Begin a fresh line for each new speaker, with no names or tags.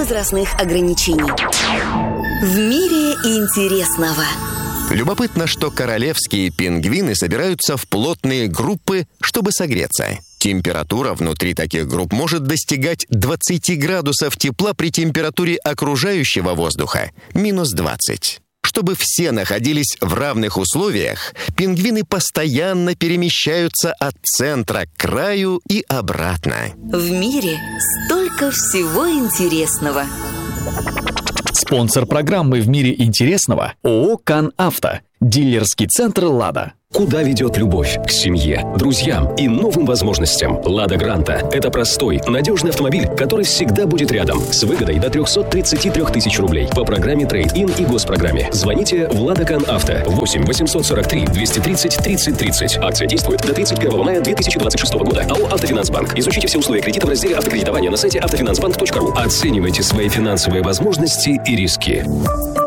возрастных ограничений. В мире интересного.
Любопытно, что королевские пингвины собираются в плотные группы, чтобы согреться. Температура внутри таких групп может достигать 20 градусов тепла при температуре окружающего воздуха минус 20. Чтобы все находились в равных условиях, пингвины постоянно перемещаются от центра к краю и обратно.
В мире столько всего интересного.
Спонсор программы «В мире интересного» ООО «КанАвто». Дилерский центр «Лада».
Куда ведет любовь? К семье, друзьям и новым возможностям. «Лада Гранта» — это простой, надежный автомобиль, который всегда будет рядом, с выгодой до 333 тысяч рублей по программе «Трейд-ин» и госпрограмме. Звоните в «Лада КанАвто» 8 843 230 30 30. Акция действует до 31 мая 2026 года. АО «Автофинансбанк». Изучите все условия кредита в разделе «Автокредитование» на сайте автофинансбанк.ру. Оценивайте свои финансовые возможности и риски.